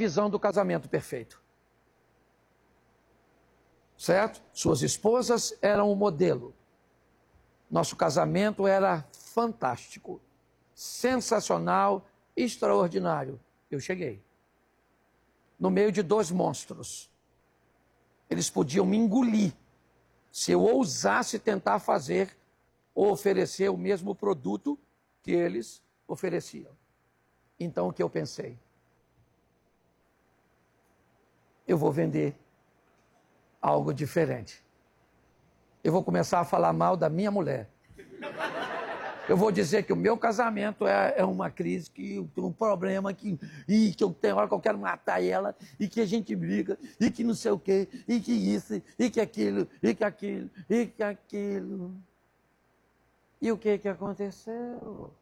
visão do casamento perfeito. Certo? Suas esposas eram o modelo. Nosso casamento era fantástico, sensacional, extraordinário. Eu cheguei. No meio de dois monstros. Eles podiam me engolir se eu ousasse tentar fazer ou oferecer o mesmo produto que eles ofereciam. Então o que eu pensei? Eu vou vender algo diferente. Eu vou começar a falar mal da minha mulher. Eu vou dizer que o meu casamento é uma crise, que eu tenho um problema, que eu tenho hora que eu quero matar ela, e que a gente briga, e que não sei o quê, e que isso, e que aquilo, e que aquilo, e que aquilo. E o que aconteceu?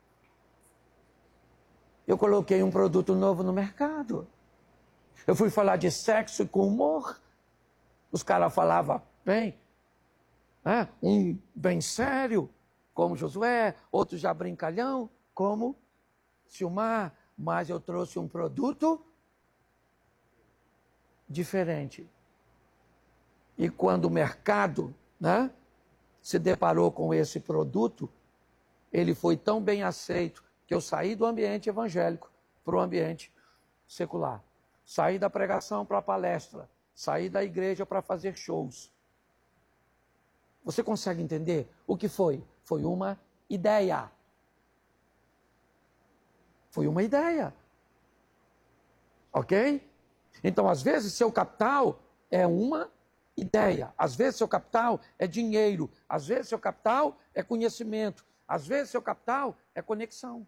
Eu coloquei um produto novo no mercado. Eu fui falar de sexo com humor. Os caras falavam bem, um bem sério, como Josué, outro já brincalhão, como Silmar, mas eu trouxe um produto diferente. E quando o mercado, se deparou com esse produto, ele foi tão bem aceito que eu saí do ambiente evangélico para o ambiente secular. Saí da pregação para a palestra, saí da igreja para fazer shows. Você consegue entender o que foi? Foi uma ideia. Foi uma ideia. Ok? Então, às vezes, seu capital é uma ideia. Às vezes, seu capital é dinheiro. Às vezes, seu capital é conhecimento. Às vezes, seu capital é conexão.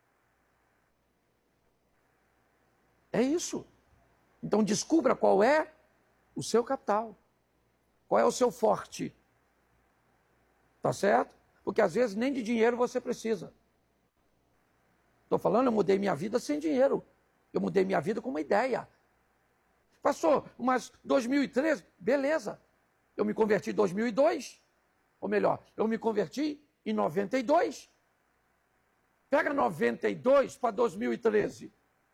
É isso. Então, descubra qual é o seu capital. Qual é o seu forte. Tá certo? Porque às vezes nem de dinheiro você precisa. Estou falando, eu mudei minha vida sem dinheiro. Eu mudei minha vida com uma ideia. Pastor, mas 2013, beleza. Eu me converti em 2002. Ou melhor, eu me converti em 92. Pega 92 para 2013.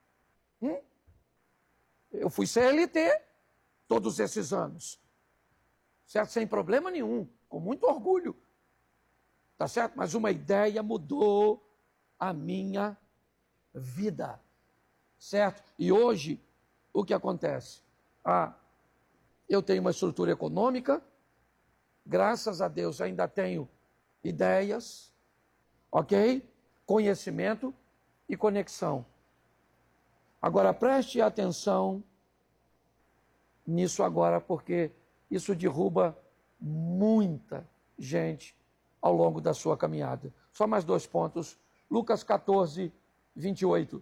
Eu fui CLT todos esses anos. Certo? Sem problema nenhum. Com muito orgulho. Tá certo? Mas uma ideia mudou a minha vida. Certo? E hoje, o que acontece? Eu tenho uma estrutura econômica, graças a Deus ainda tenho ideias, ok? Conhecimento e conexão. Agora preste atenção nisso agora, porque isso derruba muita gente ao longo da sua caminhada. Só mais 2 pontos. Lucas 14, 28.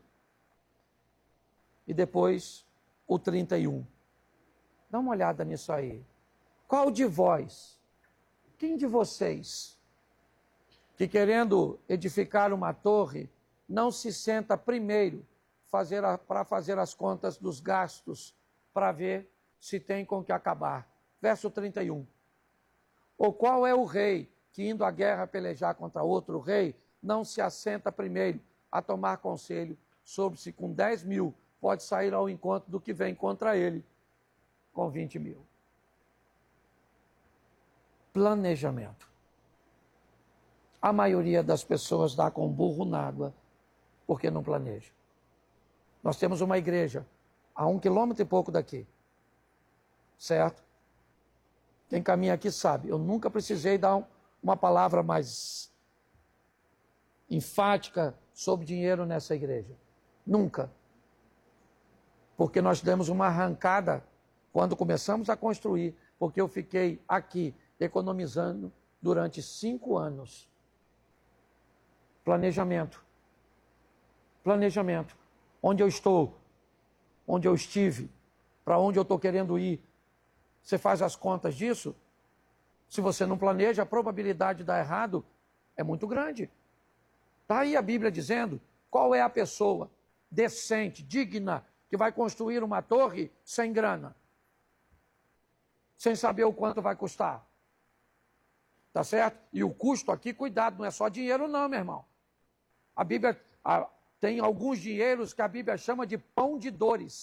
E depois o 31. Dá uma olhada nisso aí. Qual de vós, quem de vocês, que querendo edificar uma torre, não se senta primeiro para fazer as contas dos gastos, para ver se tem com que acabar? Verso 31. Ou qual é o rei que, indo à guerra pelejar contra outro rei, não se assenta primeiro a tomar conselho sobre se com 10 mil pode sair ao encontro do que vem contra ele com 20 mil. Planejamento. A maioria das pessoas dá com burro na água porque não planeja. Nós temos uma igreja a 1 quilômetro e pouco daqui. Certo? Quem caminha aqui sabe, eu nunca precisei dar uma palavra mais enfática sobre dinheiro nessa igreja. Nunca. Porque nós demos uma arrancada quando começamos a construir, porque eu fiquei aqui economizando durante 5 anos. Planejamento. Planejamento. Onde eu estou, onde eu estive, para onde eu estou querendo ir. Você faz as contas disso? Se você não planeja, a probabilidade de dar errado é muito grande. Está aí a Bíblia dizendo qual é a pessoa decente, digna, que vai construir uma torre sem grana. Sem saber o quanto vai custar. Tá certo? E o custo aqui, cuidado, não é só dinheiro não, meu irmão. A Bíblia tem alguns dinheiros que a Bíblia chama de pão de dores.